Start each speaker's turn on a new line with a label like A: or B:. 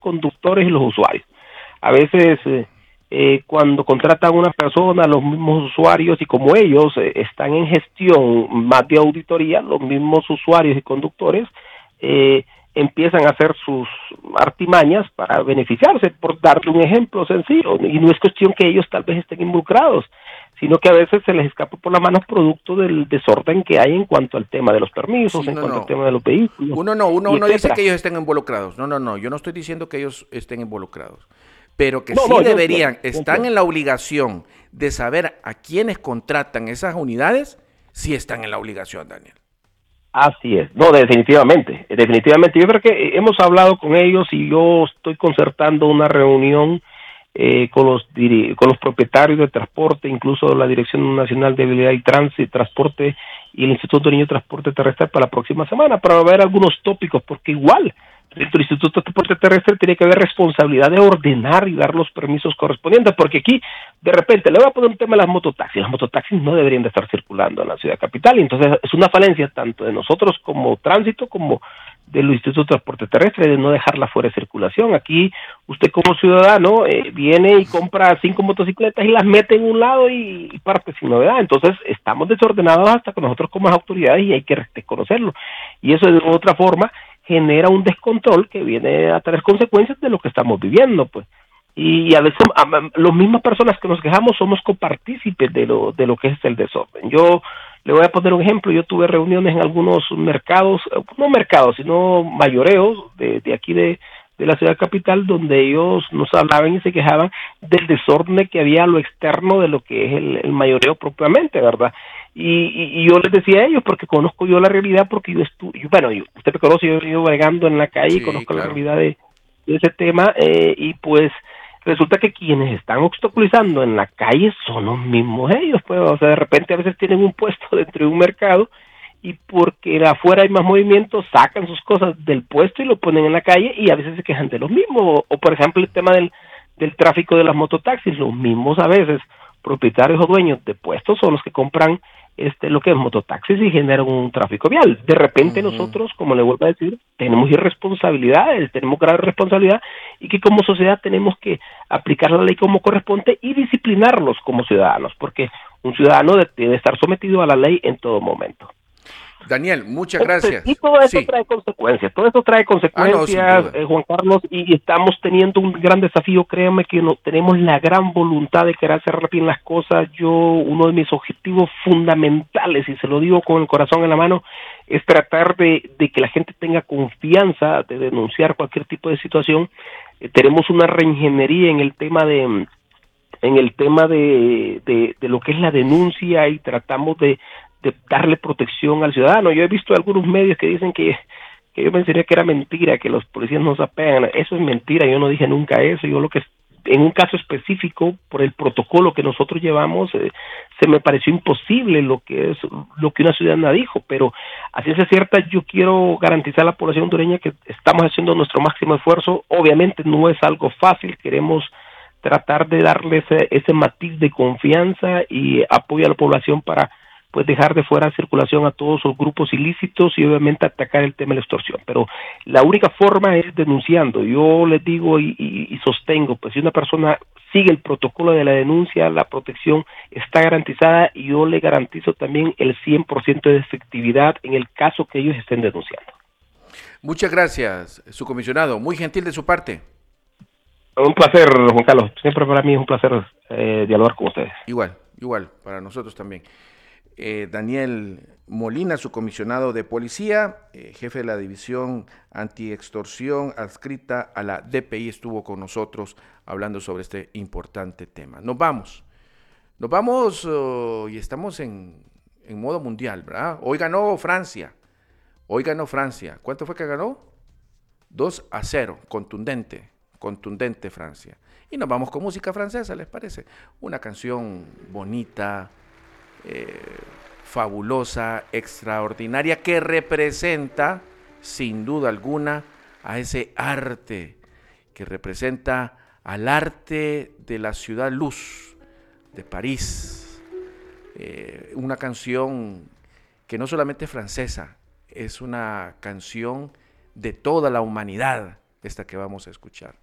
A: conductores y los usuarios. A veces cuando contratan a una persona, los mismos usuarios, y como ellos están en gestión más de auditoría, los mismos usuarios y conductores empiezan a hacer sus artimañas para beneficiarse, por darle un ejemplo sencillo, y no es cuestión que ellos tal vez estén involucrados, sino que a veces se les escapa por las manos producto del desorden que hay en cuanto al tema de los permisos,
B: Sí,
A: en
B: no,
A: cuanto al
B: no.
A: tema de los vehículos,
B: Uno
A: y
B: no dice
A: etcétera.
B: que ellos estén involucrados. No, no, no. Yo no estoy diciendo que ellos estén involucrados. Pero que
A: No,
B: sí
A: no, yo entiendo,
B: deberían,
A: yo
B: están
A: entiendo.
B: en la obligación de saber a quiénes contratan esas unidades, sí están en la obligación, Daniel.
A: Así es, no, definitivamente, definitivamente. Yo creo que hemos hablado con ellos y yo estoy concertando una reunión con los propietarios de transporte, incluso la Dirección Nacional de Vialidad y Tránsito, Transporte y el Instituto de Niño Transporte Terrestre para la próxima semana, para ver algunos tópicos, porque igual dentro del Instituto de Transporte Terrestre tiene que haber responsabilidad de ordenar y dar los permisos correspondientes, porque aquí de repente le voy a poner un tema de las mototaxis no deberían de estar circulando en la ciudad capital, y entonces es una falencia tanto de nosotros como tránsito como del Instituto de Transporte Terrestre de no dejarla fuera de circulación. Aquí usted como ciudadano viene y compra 5 motocicletas y las mete en un lado y parte sin novedad. Entonces estamos desordenados hasta con nosotros como autoridades y hay que reconocerlo. Y eso de otra forma genera un descontrol que viene a traer consecuencias de lo que estamos viviendo, pues. Y a veces las mismas personas que nos quejamos somos copartícipes de lo que es el desorden. Yo le voy a poner un ejemplo. Yo tuve reuniones en algunos mercados, no mercados, sino mayoreos de aquí de la ciudad capital, donde ellos nos hablaban y se quejaban del desorden que había a lo externo de lo que es el mayoreo propiamente, ¿verdad? Y yo les decía a ellos, porque conozco yo la realidad, porque yo estuve, bueno, usted me conoce, yo he ido bregando en la calle y
B: Sí,
A: conozco la
B: claro.
A: realidad de ese tema, y pues resulta que quienes están obstaculizando en la calle son los mismos ellos, pues, o sea, de repente a veces tienen un puesto dentro de un mercado y porque afuera hay más movimiento, sacan sus cosas del puesto y lo ponen en la calle y a veces se quejan de los mismos, o por ejemplo el tema del tráfico de las mototaxis, los mismos a veces propietarios o dueños de puestos son los que compran lo que es mototaxis y generan un tráfico vial. De repente
B: Ujú.
A: nosotros, como le vuelvo a decir, tenemos irresponsabilidades, tenemos grave responsabilidad y que como sociedad tenemos que aplicar la ley como corresponde y disciplinarlos como ciudadanos, porque un ciudadano debe estar sometido a la ley en todo momento.
B: Daniel, muchas
A: Entonces, y
B: gracias.
A: todo esto
B: Sí.
A: trae consecuencias, todo esto trae
B: Ah, no, sin
A: consecuencias,
B: duda.
A: Juan Carlos, y estamos teniendo un gran desafío. Créanme que no, tenemos la gran voluntad de querer hacer bien las cosas. Uno de mis objetivos fundamentales, y se lo digo con el corazón en la mano, es tratar de que la gente tenga confianza de denunciar cualquier tipo de situación. Tenemos una reingeniería en el tema de lo que es la denuncia y tratamos de darle protección al ciudadano. Yo he visto algunos medios que dicen que yo mencioné que era mentira, que los policías no se apegan. Eso es mentira, yo no dije nunca eso. Yo lo que en un caso específico, por el protocolo que nosotros llevamos, se me pareció imposible lo que una ciudadana dijo, pero a ciencia cierta yo quiero garantizar a la población hondureña que estamos haciendo nuestro máximo esfuerzo. Obviamente no es algo fácil, queremos tratar de darle ese matiz de confianza y apoyo a la población para pues dejar de fuera de circulación a todos los grupos ilícitos y obviamente atacar el tema de la extorsión. Pero la única forma es denunciando. Yo les digo y sostengo, pues si una persona sigue el protocolo de la denuncia, la protección está garantizada y yo le garantizo también el 100% de efectividad en el caso que ellos estén denunciando.
B: Muchas gracias, su comisionado. Muy gentil de su parte.
A: Un placer, Juan Carlos. Siempre para mí es un placer dialogar con ustedes.
B: Igual, igual, para nosotros también. Daniel Molina, su comisionado de policía, jefe de la división antiextorsión adscrita a la DPI, estuvo con nosotros hablando sobre este importante tema. Nos vamos y estamos en modo mundial, ¿verdad? Hoy ganó Francia, ¿Cuánto fue que ganó? 2-0, contundente Francia. Y nos vamos con música francesa, ¿les parece? Una canción bonita, fabulosa, extraordinaria, que representa, sin duda alguna, a ese arte, que representa al arte de la ciudad luz, de París. Una canción que no solamente es francesa, es una canción de toda la humanidad, esta que vamos a escuchar.